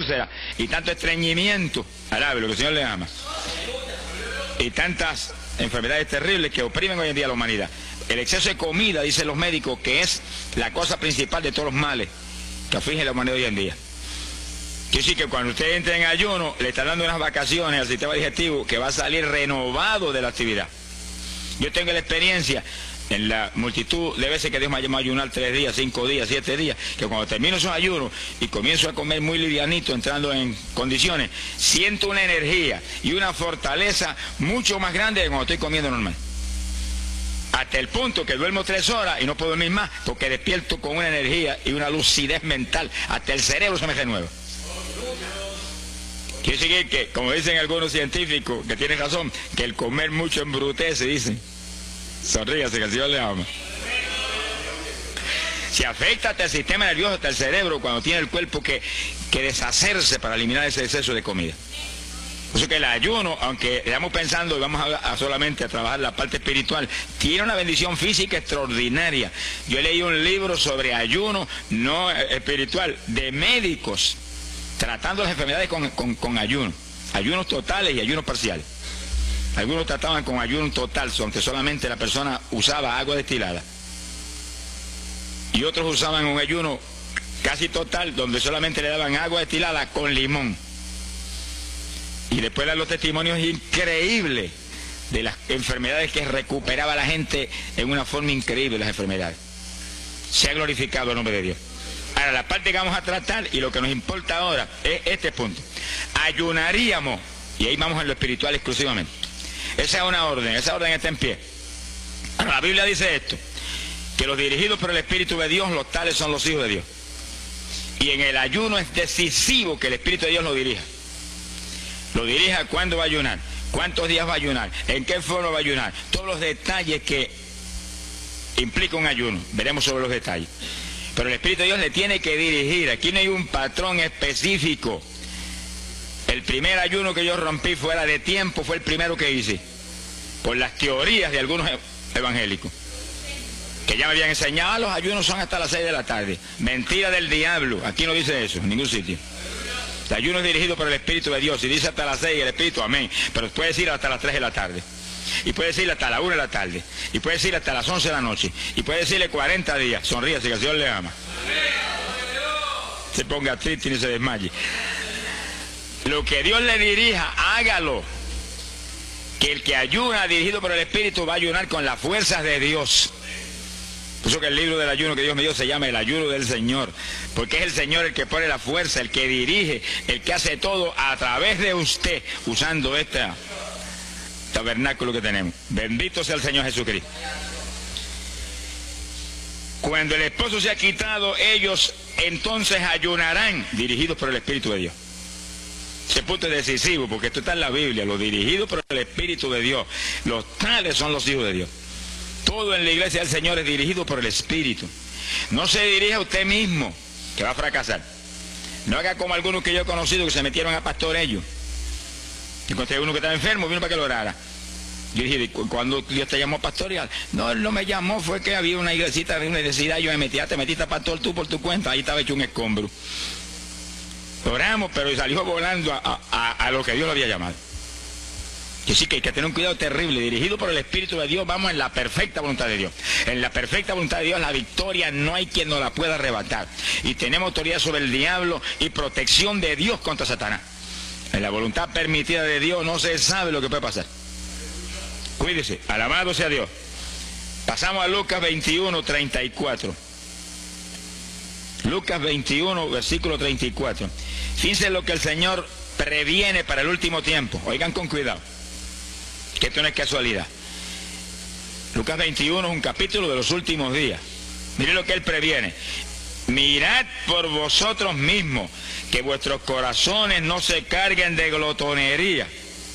úlceras y tanto estreñimiento, alabe lo que el Señor le ama, y tantas enfermedades terribles que oprimen hoy en día a la humanidad. El exceso de comida, dicen los médicos, que es la cosa principal de todos los males que afligen a la humanidad hoy en día. Quiere decir que cuando usted entre en ayuno, le está dando unas vacaciones al sistema digestivo que va a salir renovado de la actividad. Yo tengo la experiencia en la multitud de veces que Dios me ha llamado a ayunar 3 días, 5 días, 7 días, que cuando termino esos ayunos y comienzo a comer muy livianito, entrando en condiciones, siento una energía y una fortaleza mucho más grande que cuando estoy comiendo normal. Hasta el punto que duermo 3 horas y no puedo dormir más, porque despierto con una energía y una lucidez mental. Hasta el cerebro se me renueva. Quiere decir que, como dicen algunos científicos, que tienen razón, que el comer mucho embrutece, dicen. Sonríase, que el Señor le ama. Si afecta hasta el sistema nervioso, hasta el cerebro, cuando tiene el cuerpo que deshacerse para eliminar ese exceso de comida. Por eso que el ayuno, aunque estamos pensando y vamos a solamente a trabajar la parte espiritual, tiene una bendición física extraordinaria. Yo leí un libro sobre ayuno no espiritual, de médicos, tratando las enfermedades con ayuno. Ayunos totales y ayunos parciales. Algunos trataban con ayuno total, aunque solamente la persona usaba agua destilada. Y otros usaban un ayuno casi total, donde solamente le daban agua destilada con limón. Y después dan los testimonios increíbles de las enfermedades que recuperaba la gente en una forma increíble, las enfermedades. Se ha glorificado el nombre de Dios. Ahora, la parte que vamos a tratar y lo que nos importa ahora es este punto. Ayunaríamos, y ahí vamos en lo espiritual exclusivamente. Esa es una orden, esa orden está en pie. Ahora, la Biblia dice esto, que los dirigidos por el Espíritu de Dios, los tales son los hijos de Dios. Y en el ayuno es decisivo que el Espíritu de Dios lo dirija. Lo dirija cuándo va a ayunar, cuántos días va a ayunar, en qué forma va a ayunar, todos los detalles que implica un ayuno. Veremos sobre los detalles. Pero el Espíritu de Dios le tiene que dirigir. Aquí no hay un patrón específico. El primer ayuno que yo rompí fuera de tiempo fue el primero que hice, por las teorías de algunos evangélicos, que ya me habían enseñado, los ayunos son hasta las 6 de la tarde. Mentira del diablo, aquí no dice eso, en ningún sitio. El ayuno es dirigido por el Espíritu de Dios, y dice hasta las 6 el Espíritu, amén, pero puede decir hasta las 3 de la tarde, y puede decirle hasta la 1 de la tarde, y puede decirle hasta las 11 de la noche, y puede decirle 40 días, sonríase que el Señor le ama. Se ponga triste y ni se desmaye. Lo que Dios le dirija, hágalo. Que el que ayuna dirigido por el Espíritu va a ayunar con las fuerzas de Dios. Por eso que el libro del ayuno que Dios me dio se llama el ayuno del Señor, porque es el Señor el que pone la fuerza, el que dirige, el que hace todo a través de usted, usando este tabernáculo que tenemos. Bendito sea el Señor Jesucristo. Cuando el esposo se ha quitado, ellos entonces ayunarán, dirigidos por el Espíritu de Dios. Ese punto es decisivo, porque esto está en la Biblia, los dirigidos por el Espíritu de Dios, los tales son los hijos de Dios. Todo en la iglesia del Señor es dirigido por el Espíritu. No se dirija a usted mismo, que va a fracasar. No haga como algunos que yo he conocido que se metieron a pastor ellos. Encontré uno que estaba enfermo, vino para que lo orara. Yo dije, ¿cuándo Dios te llamó a pastorear? No, él no me llamó, fue que había una iglesita, había una necesidad, yo me metí, te metiste a pastor tú por tu cuenta, ahí estaba hecho un escombro. Oramos, pero salió volando a lo que Dios lo había llamado. Que sí, que hay que tener un cuidado terrible. Dirigido por el Espíritu de Dios, vamos en la perfecta voluntad de Dios. En la perfecta voluntad de Dios, la victoria no hay quien nos la pueda arrebatar. Y tenemos autoridad sobre el diablo y protección de Dios contra Satanás. En la voluntad permitida de Dios no se sabe lo que puede pasar. Cuídese, alabado sea Dios. Pasamos a Lucas 21, 34. Lucas 21, versículo 34. Fíjense lo que el Señor previene para el último tiempo. Oigan con cuidado, que esto no es casualidad. Lucas 21 es un capítulo de los últimos días. Miren lo que Él previene. Mirad por vosotros mismos, que vuestros corazones no se carguen de glotonería.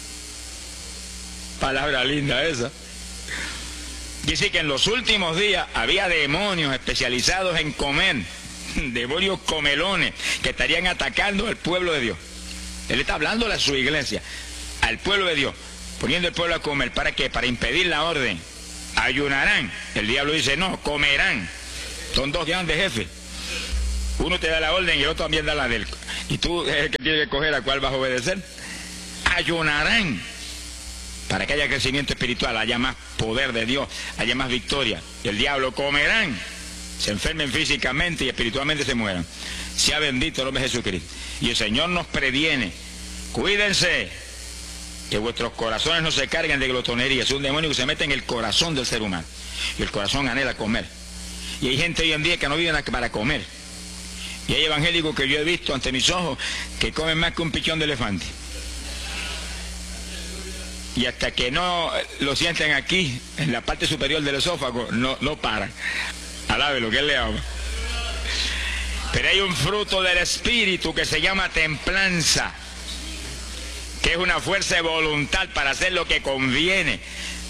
Palabra linda esa. Dice que en los últimos días había demonios especializados en comer, demonios comelones que estarían atacando al pueblo de Dios. Él está hablando a su iglesia, al pueblo de Dios, poniendo al pueblo a comer. ¿Para qué? Para impedir la orden. Ayunarán. El diablo dice, no, comerán. Son dos grandes jefes. Uno te da la orden y el otro también da la de él. Y tú eres el que tiene que escoger a cuál vas a obedecer. Ayunarán para que haya crecimiento espiritual, haya más poder de Dios, haya más victoria. El diablo comerán, se enfermen físicamente y espiritualmente se mueran. Sea bendito el nombre de Jesucristo. Y el Señor nos previene: cuídense que vuestros corazones no se carguen de glotonería. Es un demonio que se mete en el corazón del ser humano, y el corazón anhela comer. Y hay gente hoy en día que no vive para comer, y hay evangélicos que yo he visto ante mis ojos que comen más que un pichón de elefante, y hasta que no lo sienten aquí en la parte superior del esófago no paran. Alabe lo que él le ama. Pero hay un fruto del Espíritu que se llama templanza, que es una fuerza de voluntad para hacer lo que conviene.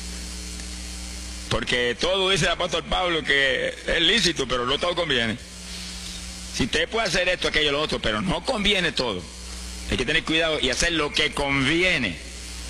Porque todo dice el apóstol Pablo que es lícito, pero no todo conviene. Si usted puede hacer esto, aquello, lo otro, pero no conviene todo. Hay que tener cuidado y hacer lo que conviene.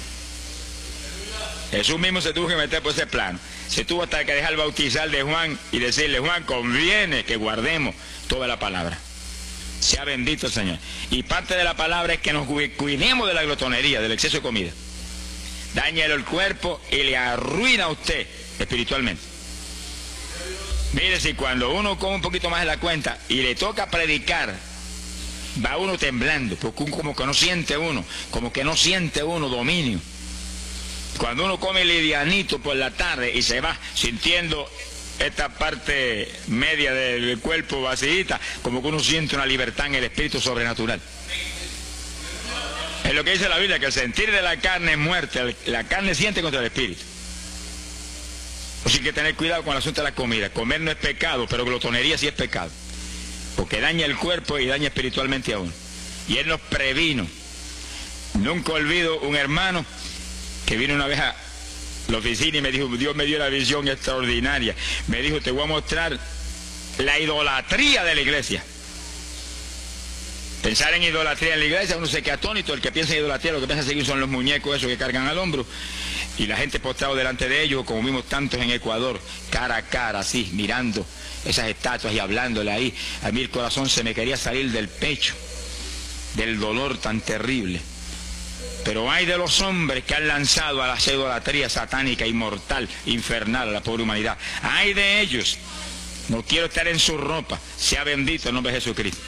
Jesús mismo se tuvo que meter por ese plano. Se tuvo hasta que dejar bautizar de Juan y decirle: Juan, conviene que guardemos toda la palabra. Sea bendito el Señor. Y parte de la palabra es que nos cuidemos de la glotonería, del exceso de comida. Dáñale el cuerpo y le arruina a usted espiritualmente. Mire, si cuando uno come un poquito más de la cuenta y le toca predicar, va uno temblando, porque como que no siente uno dominio. Cuando uno come livianito por la tarde y se va sintiendo esta parte media del cuerpo vacíita, como que uno siente una libertad en el espíritu sobrenatural. Es lo que dice la Biblia, que el sentir de la carne es muerte, la carne siente contra el espíritu. Así que hay que tener cuidado con el asunto de la comida. Comer no es pecado, pero glotonería sí es pecado, porque daña el cuerpo y daña espiritualmente a uno. Y Él nos previno. Nunca olvido un hermano que vino una vez a la oficina y me dijo: Dios me dio la visión extraordinaria. Me dijo: te voy a mostrar la idolatría de la iglesia. Pensar en idolatría en la iglesia, uno se queda atónito. El que piensa en idolatría, lo que piensa seguir son los muñecos esos que cargan al hombro, y la gente postrado delante de ellos, como vimos tantos en Ecuador, cara a cara, así, mirando esas estatuas y hablándole ahí. A mí el corazón se me quería salir del pecho, del dolor tan terrible. Pero hay de los hombres que han lanzado a la idolatría satánica, inmortal, infernal a la pobre humanidad. Hay de ellos. No quiero estar en su ropa. Sea bendito el nombre de Jesucristo.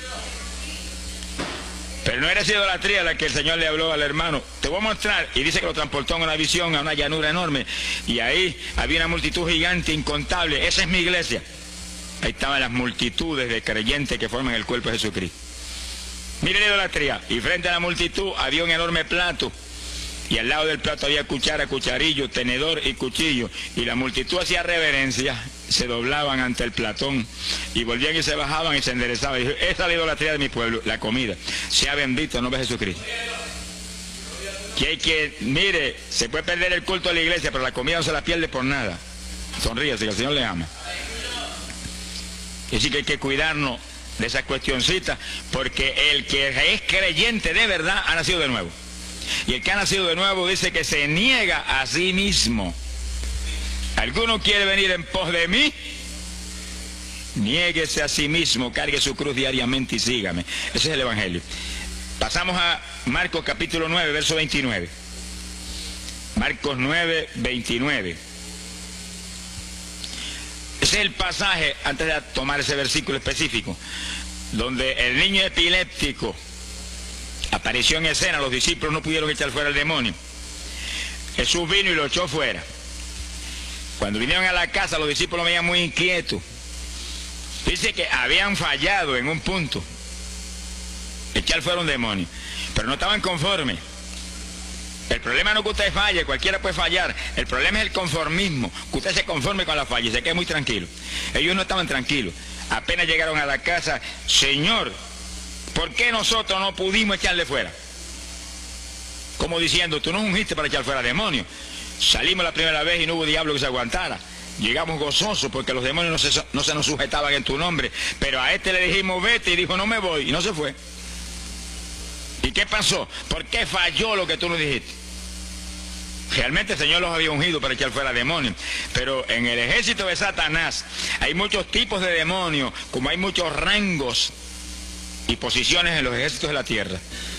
Pero no era esa idolatría la que el Señor le habló al hermano. Te voy a mostrar. Y dice que lo transportó en una visión a una llanura enorme. Y ahí había una multitud gigante, incontable. Esa es mi iglesia. Ahí estaban las multitudes de creyentes que forman el cuerpo de Jesucristo. Miren la idolatría. Y frente a la multitud había un enorme plato. Y al lado del plato había cuchara, cucharillo, tenedor y cuchillo. Y la multitud hacía reverencia, se doblaban ante el platón y volvían y se bajaban y se enderezaban. Y dijo: esa es la idolatría de mi pueblo, la comida. Sea bendito el nombre de Jesucristo. Mire, se puede perder el culto de la iglesia, pero la comida no se la pierde por nada. Sonríase, que el Señor le ama. Y así que hay que cuidarnos de esas cuestioncitas, porque el que es creyente de verdad ha nacido de nuevo. Y el que ha nacido de nuevo dice que se niega a sí mismo. ¿Alguno quiere venir en pos de mí? Niéguese a sí mismo, cargue su cruz diariamente y sígame. Ese es el Evangelio. Pasamos a Marcos capítulo 9, verso 29. Marcos 9, 29. Ese es el pasaje, antes de tomar ese versículo específico, donde el niño epiléptico apareció en escena. Los discípulos no pudieron echar fuera el demonio. Jesús vino y lo echó fuera. Cuando vinieron a la casa, los discípulos veían muy inquietos. Dice que habían fallado en un punto, echar fuera un demonio, pero no estaban conformes. El problema no es que usted falle, cualquiera puede fallar. El problema es el conformismo, que usted se conforme con la falla y se quede muy tranquilo. Ellos no estaban tranquilos. Apenas llegaron a la casa: Señor, ¿por qué nosotros no pudimos echarle fuera? Como diciendo: tú no ungiste para echar fuera demonios. Salimos la primera vez y no hubo diablo que se aguantara. Llegamos gozosos porque los demonios no se nos sujetaban en tu nombre. Pero a este le dijimos: vete, y dijo: no me voy, y no se fue. ¿Y qué pasó? ¿Por qué falló lo que tú nos dijiste? Realmente el Señor los había ungido para echar fuera demonios, pero en el ejército de Satanás hay muchos tipos de demonios, como hay muchos rangos y posiciones en los ejércitos de la tierra,